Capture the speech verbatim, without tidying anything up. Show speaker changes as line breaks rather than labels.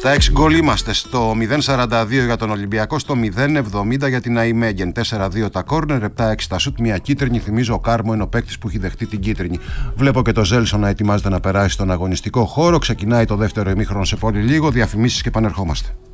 Στα έξι γκολ είμαστε, στο μηδέν σαράντα δύο για τον Ολυμπιακό, στο μηδέν εβδομήντα για την Αϊμέγεν. τέσσερα δύο τα κόρνερ, επτά έξι τα σουτ, μια κίτρινη. Θυμίζω ο Κάρμο είναι ο παίκτης που έχει δεχτεί την κίτρινη. Βλέπω και το Ζέλσον να ετοιμάζεται να περάσει στον αγωνιστικό χώρο. Ξεκινάει το δεύτερο ημίχρονο σε πολύ λίγο. Διαφημίσεις και επανερχόμαστε.